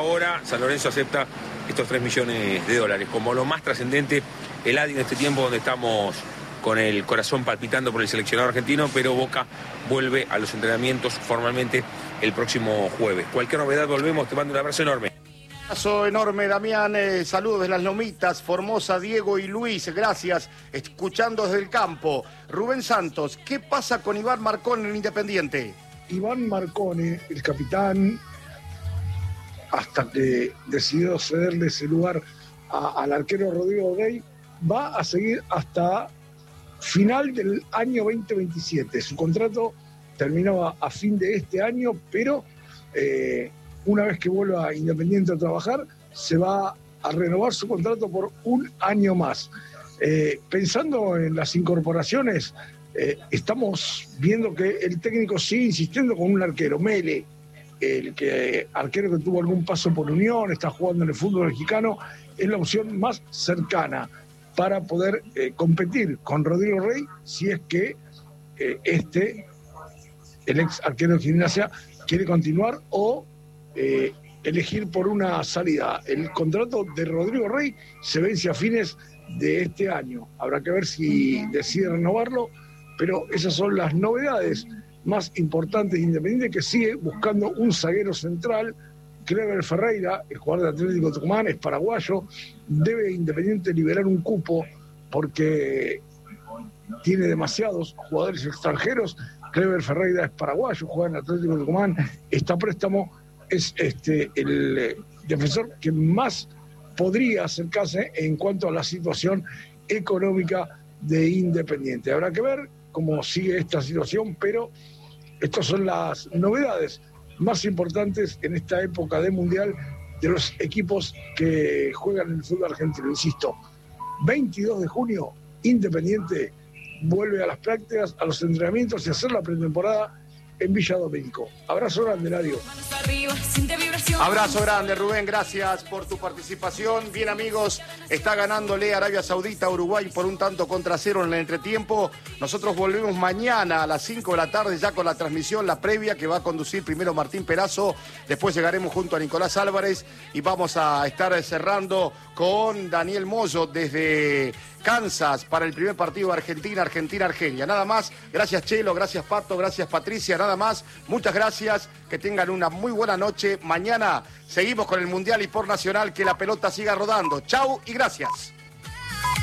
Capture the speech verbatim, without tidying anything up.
ahora San Lorenzo acepta estos tres millones de dólares. Como lo más trascendente, el Adi en este tiempo donde estamos con el corazón palpitando por el seleccionado argentino, pero Boca vuelve a los entrenamientos formalmente el próximo jueves. Cualquier novedad volvemos, te mando un abrazo enorme. Un abrazo enorme, Damián. Eh, saludos de las Lomitas, Formosa, Diego y Luis. Gracias. Escuchando desde el campo. Rubén Santos, ¿qué pasa con Iván Marcone en Independiente? Iván Marcone, el capitán, hasta que decidió cederle ese lugar a, al arquero Rodrigo Rey, va a seguir hasta final del año veinte veintisiete. Su contrato terminaba a fin de este año, pero eh, una vez que vuelva a Independiente a trabajar, se va a renovar su contrato por un año más. Eh, pensando en las incorporaciones, eh, estamos viendo que el técnico sigue insistiendo con un arquero, Mele, el que, arquero que tuvo algún paso por Unión, está jugando en el fútbol mexicano, es la opción más cercana para poder eh, competir con Rodrigo Rey, si es que eh, este, el ex arquero de Gimnasia, quiere continuar o eh, elegir por una salida. El contrato de Rodrigo Rey se vence a fines de este año. Habrá que ver si decide renovarlo, pero esas son las novedades más importantes de Independiente, que sigue buscando un zaguero central. Clever Ferreira, el jugador de Atlético Tucumán, es paraguayo. Debe Independiente liberar un cupo porque tiene demasiados jugadores extranjeros. Clever Ferreira es paraguayo, juega en Atlético Tucumán, está a préstamo, es este, el eh, defensor que más podría acercarse en cuanto a la situación económica de Independiente. Habrá que ver cómo sigue esta situación, pero estas son las novedades más importantes en esta época de Mundial de los equipos que juegan en el fútbol argentino. Insisto, veintidós de junio, Independiente vuelve a las prácticas, a los entrenamientos y a hacer la pretemporada en Villa Domínico. Abrazo grande, Ladio. Abrazo grande, Rubén, gracias por tu participación. Bien, amigos, está ganándole Arabia Saudita a Uruguay por un tanto contra cero en el entretiempo. Nosotros volvemos mañana a las cinco de la tarde ya con la transmisión, la previa, que va a conducir primero Martín Perazo, después llegaremos junto a Nicolás Álvarez y vamos a estar cerrando con Daniel Moyo desde Kansas para el primer partido de Argentina, Argentina-Argelia. Nada más, gracias Chelo, gracias Pato, gracias Patricia, nada más, muchas gracias, que tengan una muy buena noche. Mañana seguimos con el Mundial y por Nacional, que la pelota siga rodando. Chau y gracias.